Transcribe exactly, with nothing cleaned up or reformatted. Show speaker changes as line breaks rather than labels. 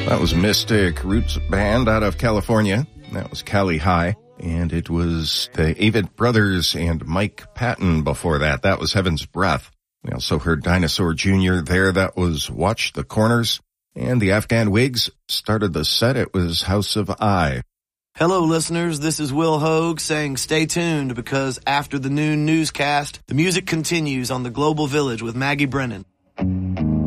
That was Mystic Roots Band out of California. That was Cali High. And it was the Avett Brothers and Mike Patton before that. That was Heaven's Breath. We also heard Dinosaur Junior there. That was Watch the Corners. And the Afghan Wigs started the set. It was House of I.
Hello, listeners. This is Will Hogue saying stay tuned because after the noon newscast, the music continues on the Global Village with Maggie Brennan.